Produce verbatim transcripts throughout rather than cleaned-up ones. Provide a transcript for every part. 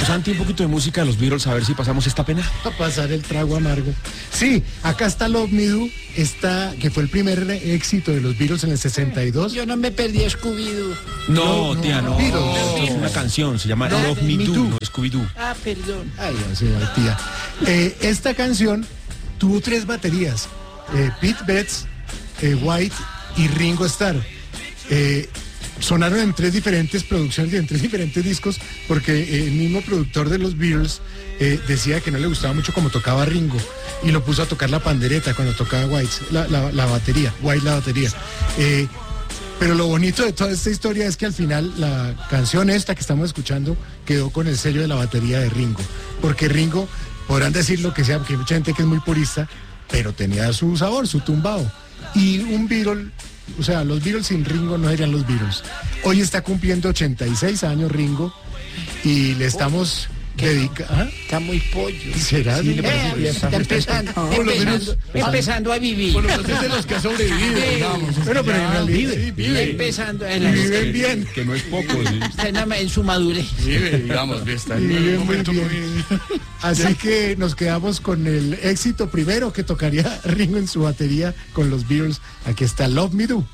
Santi, un poquito de música de los Beatles, a ver si pasamos esta pena. A pasar el trago amargo. Sí, acá está Love Me Do, está, que fue el primer éxito de los Beatles en el sesenta y dos. Yo no me perdí a Scooby-Doo. No, no, tía, no. Beatles. Es una canción, se llama No, Love Me Me Do, Too. no Scooby-Doo. Ah, perdón. Ay, así va, tía. Eh, esta canción tuvo tres baterías, eh, Pete Best, eh, White y Ringo Starr. Eh, sonaron en tres diferentes producciones y en tres diferentes discos porque eh, el mismo productor de los Beatles eh, decía que no le gustaba mucho como tocaba Ringo y lo puso a tocar la pandereta cuando tocaba White, la, la, la batería, White la batería. Eh, pero lo bonito de toda esta historia es que al final la canción esta que estamos escuchando quedó con el sello de la batería de Ringo, porque Ringo, podrán decir lo que sea, porque hay mucha gente que es muy purista, pero tenía su sabor, su tumbao. Y un Beatle, o sea, los Beatles sin Ringo no serían los Beatles. Hoy está cumpliendo ochenta y seis años Ringo y le estamos dedicando... Está muy pollo. ¿Será? Sí, eh, está empezando, empezando, empezando a vivir. Bueno, pues es de los que ha sobrevivido, digamos. Bueno, pero en realidad Sí, vive. Empezando a y viven bien. Que no es poco. ¿Sí? está en, la- en su madurez. Vive, digamos, está en Y un vive muy momento bien. muy... Así que nos quedamos con el éxito primero que tocaría Ringo en su batería con los Beatles. Aquí está Love Me Do.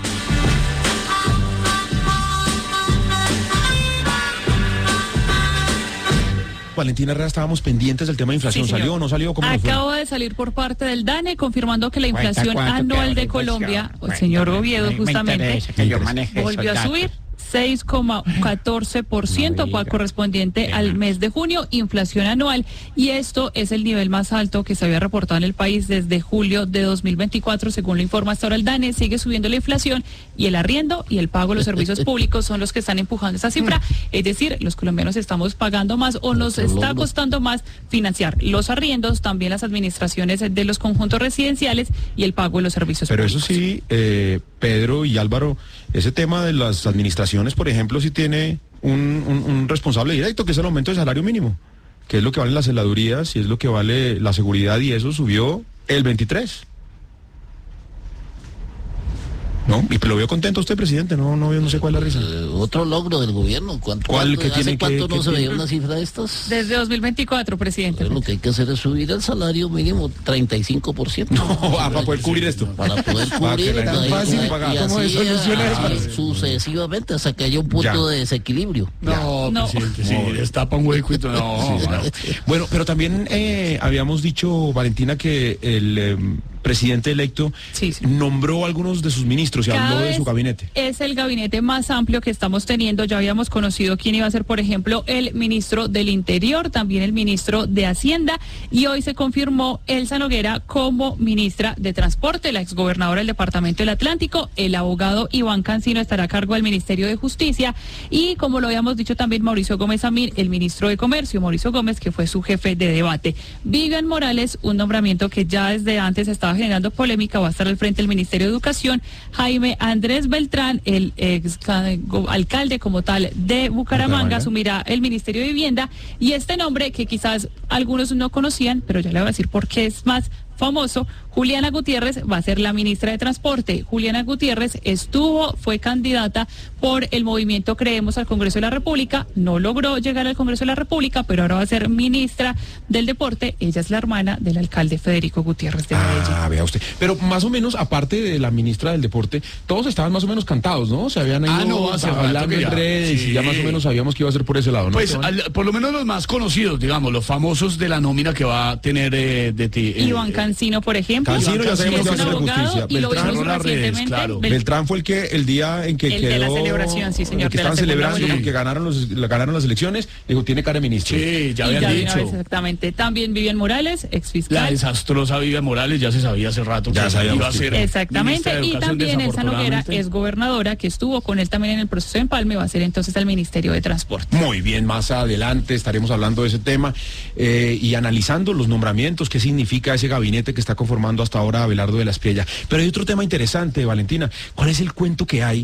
Valentina Herrera, estábamos pendientes del tema de inflación. Sí, señor. ¿Salió o no salió? ¿Cómo nos fue? Acaba de salir por parte del DANE confirmando que la inflación ¿Cuánto anual quedó de la Colombia, inflación? el señor Cuéntame, Oviedo me- me justamente, interesa que yo maneje volvió esos a subir datos. seis coma catorce por ciento No para diga. correspondiente Qué al mal. mes de junio, inflación anual, y esto es el nivel más alto que se había reportado en el país desde julio de dos mil veinticuatro, según lo informa hasta ahora el DANE. Sigue subiendo la inflación y el arriendo y el pago de los servicios públicos son los que están empujando esa cifra, es decir, los colombianos estamos pagando más o nos está costando más financiar los arriendos, también las administraciones de los conjuntos residenciales y el pago de los servicios Pero eso públicos. sí, eh, Pedro y Álvaro, ese tema de las administraciones, por ejemplo, sí tiene un, un- un responsable directo, que es el aumento del salario mínimo, que es lo que valen las heladurías y es lo que vale la seguridad, y eso subió el veintitrés. ¿No? Y lo veo contento usted, presidente, no, no, no sé cuál es la risa. Eh, otro logro del gobierno. ¿Cuánto, ¿Cuál cuánto- que ¿Hace tiene que- cuánto que no se veía tiene? una cifra de estas? Desde dos mil veinticuatro, presidente. Lo que hay que hacer es subir el salario mínimo treinta y cinco por ciento. No, ah, para poder cubrir esto. Para poder Para que cubrir la y- gente y- fácil y- pagar. y ¿Cómo así, se soluciona así eso? sucesivamente hasta que haya un punto Ya. de desequilibrio. No, No. presidente, sí, destapa un hueco y todo. No, Sí, no. Bueno, pero también eh, habíamos dicho, Valentina, que el eh, presidente electo Sí, sí. nombró a algunos de sus ministros y Cada habló de vez su gabinete. Es el gabinete más amplio que estamos teniendo. Ya habíamos conocido quién iba a ser, por ejemplo, el ministro del Interior, también el ministro de Hacienda, y hoy se confirmó Elsa Noguera como ministra de Transporte, la exgobernadora del Departamento del Atlántico. El abogado Iván Cancino estará a cargo del Ministerio de Justicia, y como lo habíamos dicho también Mauricio Gómez Amir, el ministro de Comercio, Mauricio Gómez, que fue su jefe de debate. Vivian Morales, un nombramiento que ya desde antes estaba generando polémica, va a estar al frente del Ministerio de Educación. Jaime Andrés Beltrán, el ex ca- go- alcalde como tal de Bucaramanga, Bucaramanga. asumirá el Ministerio de Vivienda, y este nombre que quizás algunos no conocían, pero ya le voy a decir por qué es más famoso, Juliana Gutiérrez va a ser la ministra de Transporte. Juliana Gutiérrez estuvo, fue candidata por el movimiento Creemos al Congreso de la República, no logró llegar al Congreso de la República, pero ahora va a ser ministra del Deporte. Ella es la hermana del alcalde Federico Gutiérrez de Medellín. Ah, vea usted. Pero más o menos, aparte de la ministra del Deporte, todos estaban más o menos cantados, ¿no? Se habían ido Ah, no, hace rato hablando que en ya. redes Sí. y ya más o menos sabíamos que iba a ser por ese lado, ¿no? Pues Que van- al- por lo menos los más conocidos, digamos, los famosos de la nómina que va a tener eh, de ti. eh, Iván Cancino, por ejemplo, Cancino ya sabemos que que es va a un ser de abogado, justicia. y lo Beltrán, vimos no las redes, recientemente. claro. Bel- Beltrán fue el que el día en que El quedó... de la celebración, sí, señor, el que de la estaban segunda celebrando vuelta. porque ganaron, los, la- ganaron las elecciones, dijo, tiene cara de ministro. Sí, ya y habían ya de una dicho. vez, exactamente. También Vivian Morales, ex La fiscal. desastrosa Vivian Morales ya se sabía hace rato Ya que sabíamos iba a que- ser Exactamente, ministra de y Educación, también Elsa Noguera desafortunadamente. es gobernadora, que estuvo con él también en el proceso de empalme, va a ser entonces al Ministerio de Transporte. Muy bien, más adelante estaremos hablando de ese tema eh, y analizando los nombramientos, qué significa ese gabinete que está conformando hasta ahora Abelardo de la Espriella. Pero hay otro tema interesante, Valentina. ¿Cuál es el cuento que hay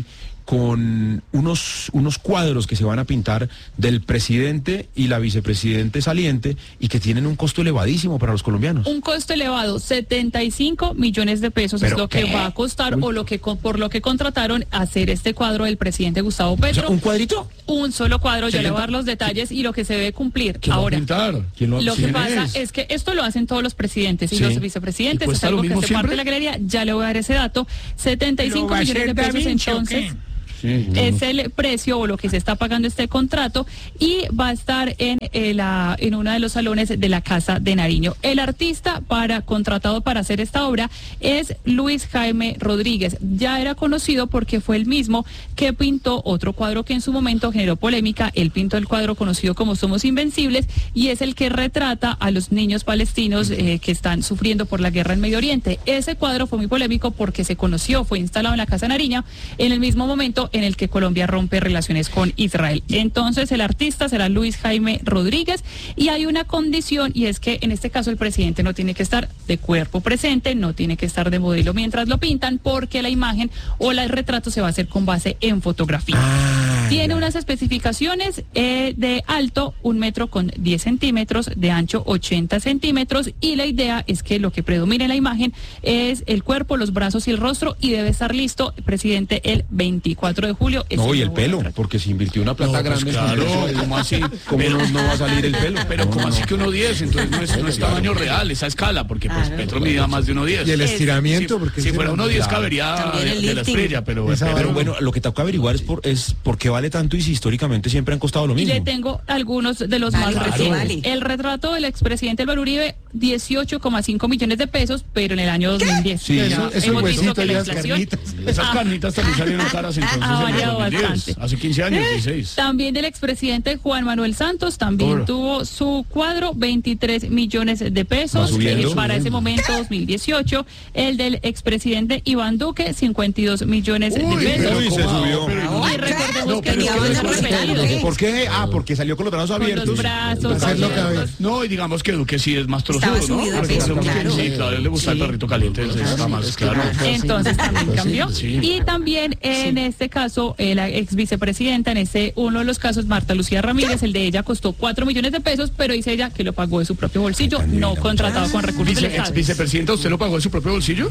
con unos, unos cuadros que se van a pintar del presidente y la vicepresidente saliente y que tienen un costo elevadísimo para los colombianos. Un costo elevado, setenta y cinco millones de pesos es lo que va a costar Uy. o lo que por lo que contrataron hacer este cuadro del presidente Gustavo Petro. O sea, ¿un cuadrito? Un solo cuadro, yo le voy a dar los detalles y lo que se debe cumplir. ¿Quién Ahora, lo va a pintar? ¿Quién lo, lo que pasa es? es que esto lo hacen todos los presidentes y sí. los vicepresidentes, ¿Y es algo que hace siempre? parte de la galería, ya le voy a dar ese dato, setenta y cinco millones de pesos entonces. Sí, es el precio o lo que se está pagando este contrato y va a estar en eh, la en uno de los salones de la Casa de Nariño. El artista para contratado para hacer esta obra es Luis Jaime Rodríguez. Ya era conocido porque fue el mismo que pintó otro cuadro que en su momento generó polémica. Él pintó el cuadro conocido como Somos Invencibles y es el que retrata a los niños palestinos eh, que están sufriendo por la guerra en Medio Oriente. Ese cuadro fue muy polémico porque se conoció, fue instalado en la Casa de Nariño en el mismo momento en el que Colombia rompe relaciones con Israel. Entonces el artista será Luis Jaime Rodríguez y hay una condición y es que en este caso el presidente no tiene que estar de cuerpo presente, no tiene que estar de modelo mientras lo pintan porque la imagen o el retrato se va a hacer con base en fotografía. Ah, tiene unas especificaciones eh, de alto un metro con diez centímetros, de ancho ochenta centímetros y la idea es que lo que predomine en la imagen es el cuerpo, los brazos y el rostro y debe estar listo, presidente, el veinticuatro de julio. No, y el pelo, porque se invirtió una plata no, pues grande. Claro, ¿cómo así? ¿Cómo pero, no, no va a salir el pelo? Pero no, ¿cómo no. así que uno diez? Entonces no es, no es tamaño real, esa escala, porque pues Petro medía más de uno diez. Y el estiramiento, si, porque si fuera uno diez claro. cabería de, de la estrella, pero, pero, pero bueno, lo que toca averiguar es por es por qué vale tanto y si históricamente siempre han costado lo mismo. Y le tengo algunos de los vale, más claro. recientes. Vale. El retrato del expresidente Álvaro Uribe, dieciocho coma cinco millones de pesos, pero en el año dos mil diez. Sí, Ya eso, eso hemos huesito visto que y la las inflación carnitas. esas Ah. carnitas también salieron caras entonces Ha en el variado dos mil diez, bastante. hace quince años, dieciséis. También del expresidente Juan Manuel Santos, también Oro. tuvo su cuadro, veintitrés millones de pesos, Va subiendo. que para ese momento, dos mil dieciocho. El del expresidente Iván Duque, cincuenta y dos millones Uy, de pesos. Uy, se ¿cómo? subió. Pero- Y recordemos No, que pero Duque es que fue eso es repelido. ¿Por qué? Ah, porque salió con los brazos Con abiertos. los brazos Hacerlo abiertos. cabeza. No, y digamos que Duque sí es más Estaba trozudo, ¿no? subido de Porque peso, digamos que claro. Sí, claro, a él le gusta el perrito caliente, entonces está más, claro. Entonces también cambió. Sí. Y también en este caso, eh, la ex vicepresidenta, en este uno de los casos, Marta Lucía Ramírez, el de ella costó cuatro millones de pesos, pero dice ella que lo pagó de su propio bolsillo, no contratado con recursos del Vice, ex Estado. vicepresidenta, ¿usted lo pagó de su propio bolsillo?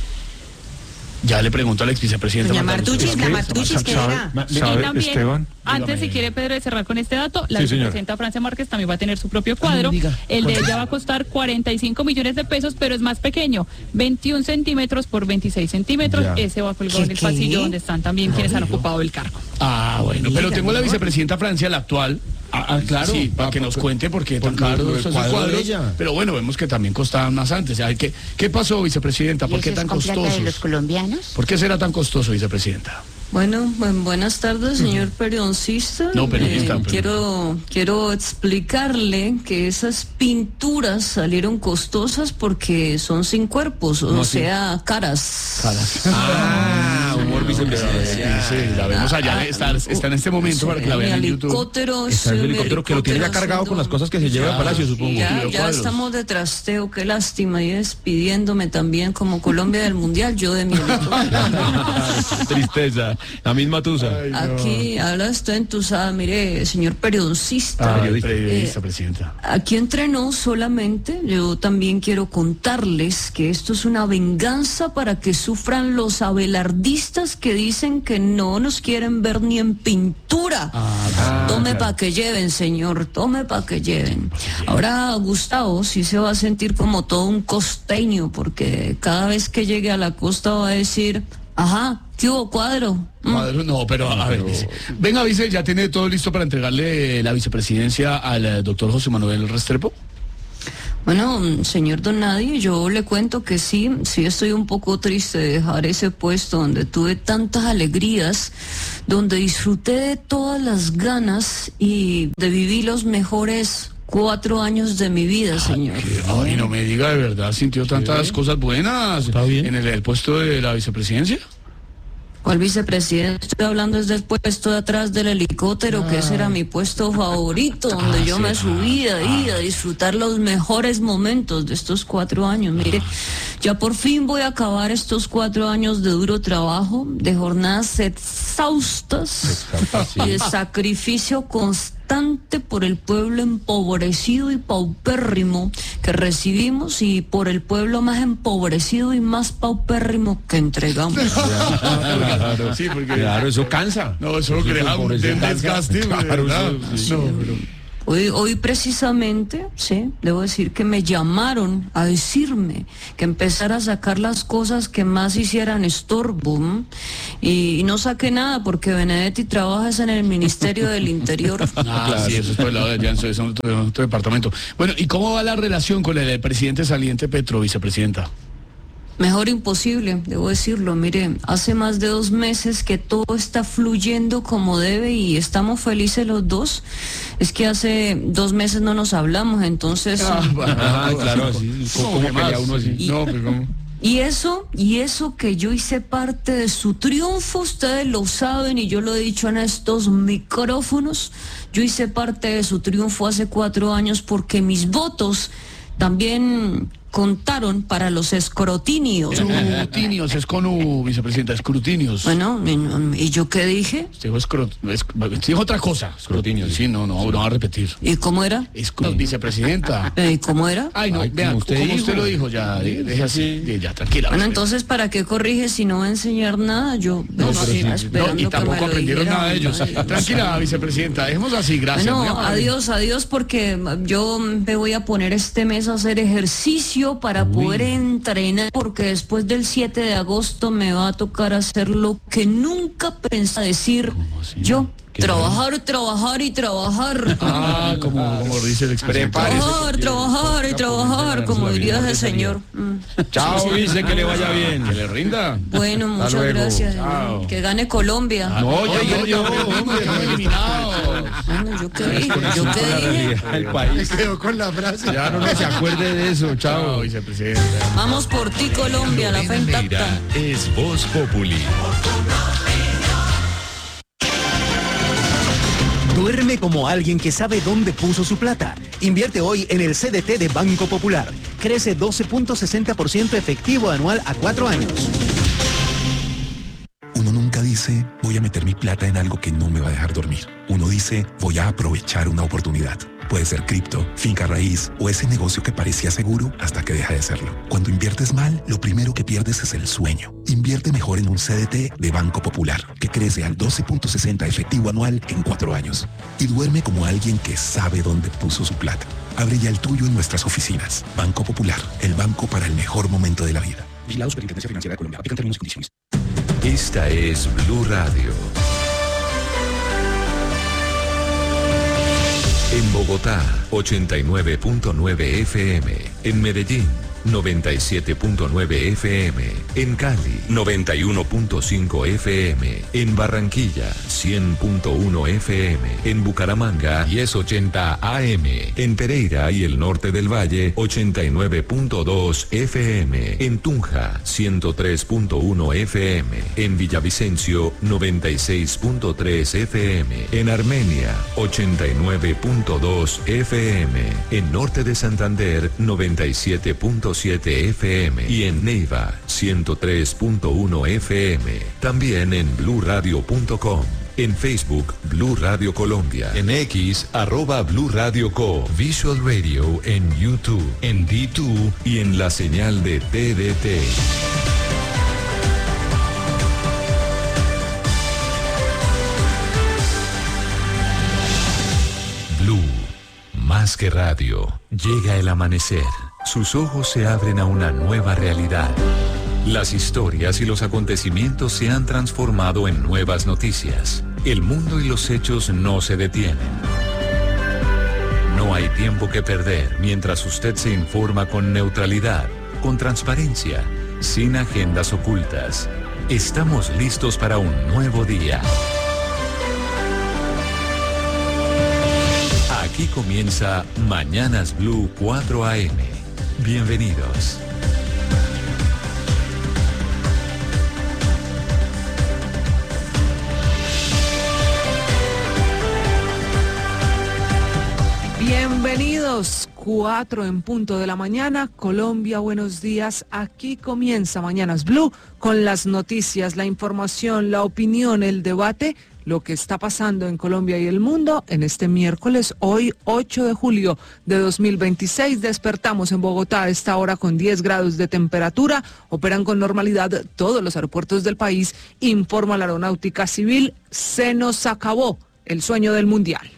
Ya le pregunto al ex vicepresidente. Doña Martuchis, la Martuchis, ¿qué era? Y también, Esteban? antes, Dígame. si quiere Pedro de cerrar con este dato, la Sí, señor. vicepresidenta Francia Márquez también va a tener su propio cuadro. diga. El de ella va a costar cuarenta y cinco millones de pesos, pero es más pequeño, veintiún centímetros por veintiséis centímetros. Ya. Ese va colgado en ¿Qué, el qué? pasillo donde están también quienes han ocupado el cargo. Ah, bueno, pero tengo la vicepresidenta Francia, la actual. Ah, ah, claro. Sí, para que nos cuente por qué tan Porque caro lo del esos cuadro de cuadros. ella. Pero bueno, vemos que también costaban más antes. ¿Sabe ¿Qué, ¿Qué pasó, vicepresidenta? ¿Por ¿Y qué eso tan es con plata de los costosos? colombianos? ¿Por qué será tan costoso, vicepresidenta? Bueno, buen- buenas tardes, señor periodista. No, periodista, pero- quiero, quiero explicarle que esas pinturas salieron costosas porque son sin cuerpos, o No, sí. sea, caras. Ah, humor Sí, vicepresidencial. sí, la vemos allá. Está, está en este momento para que la Mi vean en YouTube. helicóptero, Está el sí, mi helicóptero que lo tiene ya helicóptero cargado con las haciendo- cosas que se lleva a Palacio, supongo. Ya, Video ya cuadros. estamos de trasteo, qué lástima, y despidiéndome también como Colombia del Mundial, yo de mi helicóptero. Tristeza. La misma tusa. Aquí, ahora estoy entusada, mire, señor periodista. Ay, periodista. periodista, presidenta. Aquí entre nos solamente, yo también quiero contarles que esto es una venganza para que sufran los abelardistas que dicen que no nos quieren ver ni en pintura. Tome para que lleven, señor, tome para que lleven. Ahora Gustavo sí se va a sentir como todo un costeño, porque cada vez que llegue a la costa va a decir, ajá, ¿qué hubo, cuadro? Mm. Cuadro, no, pero a ver, vice. Venga, vice, ¿ya tiene todo listo para entregarle la vicepresidencia al eh, doctor José Manuel Restrepo? Bueno, mm, señor Don Nadie, yo le cuento que sí, sí estoy un poco triste de dejar ese puesto donde tuve tantas alegrías, donde disfruté de todas las ganas y de vivir los mejores cuatro años de mi vida, señor. Que, ay, no me diga, de verdad, sintió tantas cosas buenas Está bien. en el, el puesto de la vicepresidencia. ¿Cuál vicepresidente? Estoy hablando es del puesto de atrás del helicóptero, que ese era mi puesto favorito, donde Ah, yo sí. me subía ahí a disfrutar los mejores momentos de estos cuatro años. Mire, ya por fin voy a acabar estos cuatro años de duro trabajo, de jornadas exhaustas y de sacrificio constante por el pueblo empobrecido y paupérrimo que recibimos y por el pueblo más empobrecido y más paupérrimo que entregamos. Claro, sí, porque... Claro, eso cansa. No, eso crea un Por eso cansa. desgaste, Claro, ¿verdad? eso, sí. No, pero... Hoy, hoy precisamente, sí, debo decir que me llamaron a decirme que empezara a sacar las cosas que más hicieran estorbo, ¿m? y, y no saqué nada porque Benedetti trabaja en el Ministerio del Interior. Ah, Claro. sí, eso es por el lado de Alianza, eso es otro, otro departamento. Bueno, ¿y cómo va la relación con el presidente saliente Petro, vicepresidenta? Mejor imposible, debo decirlo. Mire, hace más de dos meses que todo está fluyendo como debe y estamos felices los dos. Es que hace dos meses no nos hablamos, entonces... Ah, claro, así. ¿Cómo ¿Cómo que pelea más? uno así? No, pero ¿cómo? Y eso, y eso que yo hice parte de su triunfo, ustedes lo saben y yo lo he dicho en estos micrófonos, yo hice parte de su triunfo hace cuatro años porque mis votos también contaron para los escrutinios. Escrutinios, es con U, vicepresidenta, escrutinios. Bueno, ¿y, y yo qué dije? Dijo, escrut, es- dijo otra cosa. Escrutinios. Sí, no, no, no va a repetir. ¿Y cómo era? Escrut, vicepresidenta. ¿Y cómo era? Ay, no, Ay, vean, como como usted usted, dijo. lo dijo, ya, de- deje así, de- ya, tranquila. Bueno, vicepresidenta. entonces, ¿para qué corrige si no va a enseñar nada? Yo No, estaba pero sí, no, esperando y que tampoco me lo aprendieron dijera. nada de ellos. Ay, Tranquila, vicepresidenta, dejemos así, gracias. muy Bueno, amable. adiós, adiós, porque yo me voy a poner este mes a hacer ejercicio para poder entrenar, porque después del siete de agosto me va a tocar hacer lo que nunca pensé decir yo. Trabajar, trabajar y trabajar. Ah, como, como dice el expresidente. Trabajar, trabajar y trabajar, como diría ese señor. Mm. Chao, dice que le vaya bien. Que le rinda. Bueno, muchas luego. gracias. Chao. Que gane Colombia. No, ya Oye, perdió, oye, hombre. estamos eliminados. Bueno, yo qué dije, yo qué dije. El país. Se quedó con la frase. Ya no se acuerde de eso. Chao, Chao. vicepresidenta. Vamos por ti, Colombia, la fe intacta. Neira es Voz Populi. Duerme como alguien que sabe dónde puso su plata. Invierte hoy en el C D T de Banco Popular. Crece doce punto sesenta por ciento efectivo anual a cuatro años. Uno nunca dice, voy a meter mi plata en algo que no me va a dejar dormir. Uno dice, voy a aprovechar una oportunidad. Puede ser cripto, finca raíz o ese negocio que parecía seguro hasta que deja de serlo. Cuando inviertes mal, lo primero que pierdes es el sueño. Invierte mejor en un C D T de Banco Popular, que crece al doce punto sesenta efectivo anual en cuatro años. Y duerme como alguien que sabe dónde puso su plata. Abre ya el tuyo en nuestras oficinas. Banco Popular, el banco para el mejor momento de la vida. Vigilado Superintendencia Financiera de Colombia. Aplican términos y condiciones. Esta es Blue Radio. En Bogotá, ochenta y nueve punto nueve F M. En Medellín, noventa y siete punto nueve F M. En Cali, noventa y uno punto cinco F M. En Barranquilla, cien punto uno F M. En Bucaramanga, diez ochenta A M. En Pereira y el norte del Valle, ochenta y nueve punto dos F M. En Tunja, ciento tres punto uno F M. En Villavicencio, noventa y seis punto tres F M. En Armenia, ochenta y nueve punto dos F M. En norte de Santander, noventa y siete punto siete F M. Y en Neiva, ciento tres punto uno F M. También en blue radio punto com. En Facebook, Blue Radio Colombia. En X, arroba Blue Radio Co. Visual Radio en YouTube, en D dos y en la señal de T D T. Blue, más que radio, llega el amanecer. Sus ojos se abren a una nueva realidad. Las historias y los acontecimientos se han transformado en nuevas noticias. El mundo y los hechos no se detienen. No hay tiempo que perder mientras usted se informa con neutralidad, con transparencia, sin agendas ocultas. Estamos listos para un nuevo día. Aquí comienza Mañanas Blue cuatro A M. Bienvenidos. Bienvenidos, cuatro en punto de la mañana, Colombia, buenos días. Aquí comienza Mañanas Blue con las noticias, la información, la opinión, el debate, lo que está pasando en Colombia y el mundo en este miércoles, hoy ocho de julio de dos mil veintiséis. Despertamos en Bogotá a esta hora con diez grados de temperatura, operan con normalidad todos los aeropuertos del país, informa la Aeronáutica Civil, se nos acabó el sueño del Mundial.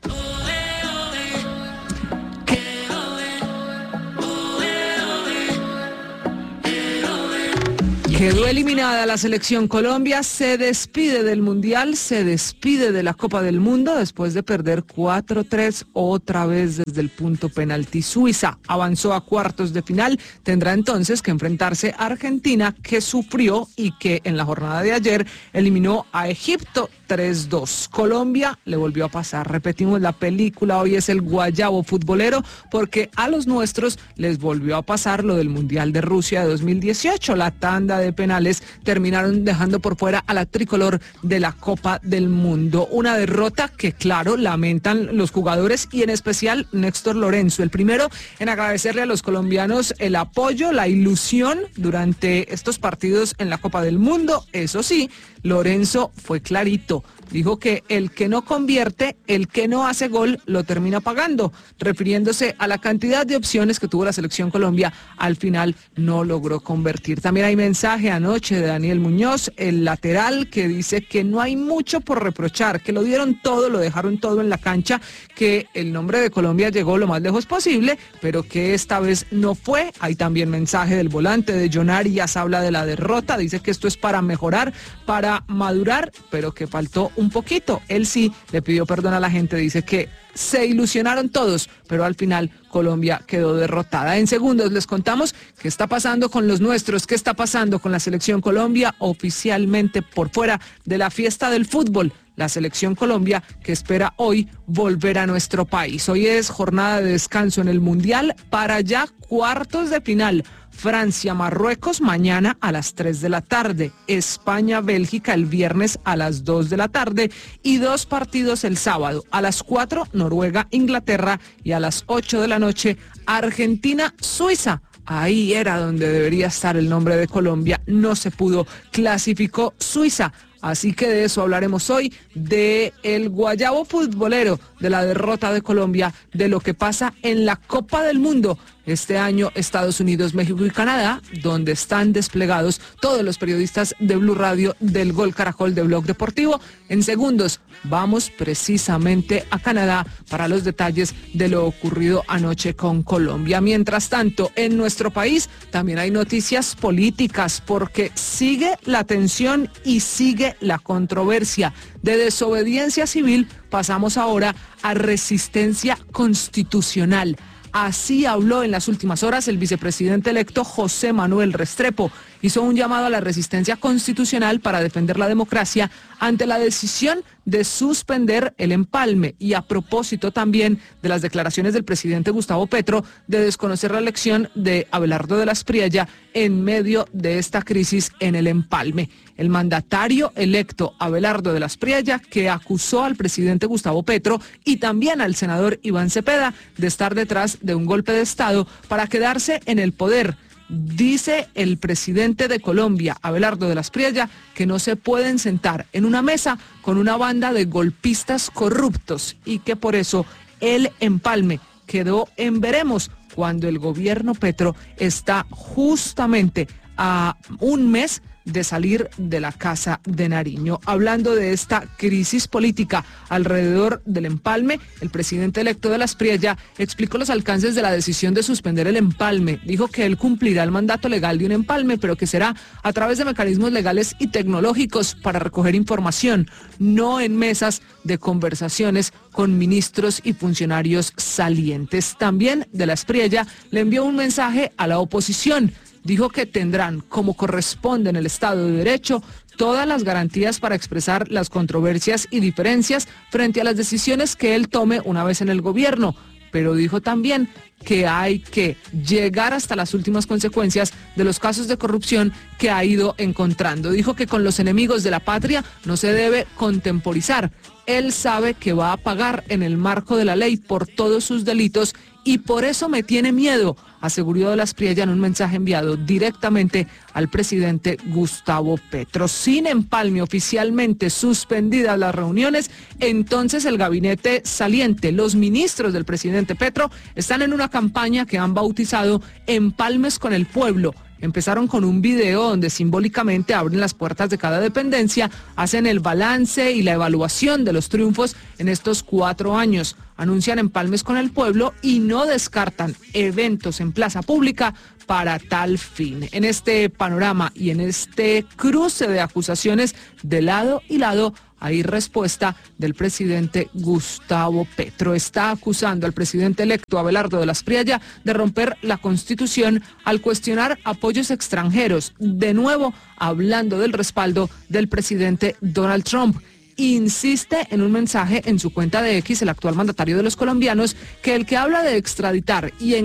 Quedó eliminada la selección Colombia, se despide del Mundial, se despide de la Copa del Mundo después de perder cuatro tres otra vez desde el punto penalti. Suiza avanzó a cuartos de final, tendrá entonces que enfrentarse a Argentina, que sufrió y que en la jornada de ayer eliminó a Egipto tres dos. Colombia le volvió a pasar, repetimos la película, hoy es el guayabo futbolero, porque a los nuestros les volvió a pasar lo del Mundial de Rusia de dos mil dieciocho, la tanda de penales terminaron dejando por fuera a la tricolor de la Copa del Mundo. Una derrota que, claro, lamentan los jugadores y en especial Néstor Lorenzo, el primero en agradecerle a los colombianos el apoyo, la ilusión durante estos partidos en la Copa del Mundo. Eso sí, Lorenzo fue clarito. Dijo que el que no convierte, el que no hace gol, lo termina pagando, refiriéndose a la cantidad de opciones que tuvo la selección Colombia, al final no logró convertir. También hay mensaje anoche de Daniel Muñoz, el lateral, que dice que no hay mucho por reprochar, que lo dieron todo, lo dejaron todo en la cancha, que el nombre de Colombia llegó lo más lejos posible, pero que esta vez no fue. Hay también mensaje del volante de John Arias, habla de la derrota, dice que esto es para mejorar, para madurar, pero que faltó un poquito. Él sí le pidió perdón a la gente, dice que se ilusionaron todos, pero al final Colombia quedó derrotada. En segundos les contamos qué está pasando con los nuestros, qué está pasando con la selección Colombia oficialmente por fuera de la fiesta del fútbol. La selección Colombia que espera hoy volver a nuestro país. Hoy es jornada de descanso en el Mundial, para ya cuartos de final. Francia, Marruecos mañana a las tres de la tarde, España, Bélgica el viernes a las dos de la tarde y dos partidos el sábado, a las cuatro Noruega, Inglaterra y a las ocho de la noche Argentina, Suiza. Ahí era donde debería estar el nombre de Colombia, no se pudo, clasificó Suiza. Así que de eso hablaremos hoy, de el guayabo futbolero, de la derrota de Colombia, de lo que pasa en la Copa del Mundo. Este año Estados Unidos, México y Canadá, donde están desplegados todos los periodistas de Blue Radio, del Gol Caracol, de Blog Deportivo. En segundos vamos precisamente a Canadá para los detalles de lo ocurrido anoche con Colombia. Mientras tanto, en nuestro país también hay noticias políticas, porque sigue la tensión y sigue la controversia. De desobediencia civil pasamos ahora a resistencia constitucional. Así habló en las últimas horas el vicepresidente electo José Manuel Restrepo. Hizo un llamado a la resistencia constitucional para defender la democracia ante la decisión de suspender el empalme, y a propósito también de las declaraciones del presidente Gustavo Petro de desconocer la elección de Abelardo de la Espriella en medio de esta crisis en el empalme. El mandatario electo Abelardo de la Espriella, que acusó al presidente Gustavo Petro y también al senador Iván Cepeda de estar detrás de un golpe de Estado para quedarse en el poder. Dice el presidente de Colombia, Abelardo de la Espriella, que no se pueden sentar en una mesa con una banda de golpistas corruptos y que por eso el empalme quedó en veremos, cuando el gobierno Petro está justamente a un mes de salir de la Casa de Nariño. Hablando de esta crisis política alrededor del empalme, el presidente electo de la Espriella explicó los alcances de la decisión de suspender el empalme. Dijo que él cumplirá el mandato legal de un empalme, pero que será a través de mecanismos legales y tecnológicos para recoger información, no en mesas de conversaciones con ministros y funcionarios salientes. También de la Espriella le envió un mensaje a la oposición. Dijo que tendrán, como corresponde en el Estado de Derecho, todas las garantías para expresar las controversias y diferencias frente a las decisiones que él tome una vez en el gobierno. Pero dijo también que hay que llegar hasta las últimas consecuencias de los casos de corrupción que ha ido encontrando. Dijo que con los enemigos de la patria no se debe contemporizar, Él sabe que va a pagar en el marco de la ley por todos sus delitos y por eso me tiene miedo, aseguró de las Priella en un mensaje enviado directamente al presidente Gustavo Petro. Sin empalme, oficialmente suspendidas las reuniones, entonces el gabinete saliente, los ministros del presidente Petro, están en una campaña que han bautizado Empalmes con el Pueblo. Empezaron con un video donde simbólicamente abren las puertas de cada dependencia, hacen el balance y la evaluación de los triunfos en estos cuatro años. Anuncian empalmes con el pueblo y no descartan eventos en plaza pública para tal fin. En este panorama y en este cruce de acusaciones de lado y lado, hay respuesta del presidente Gustavo Petro. Está acusando al presidente electo Abelardo de las Priella de romper la Constitución al cuestionar apoyos extranjeros, de nuevo hablando del respaldo del presidente Donald Trump. Insiste en un mensaje en su cuenta de X, el actual mandatario de los colombianos, que el que habla de extraditar y en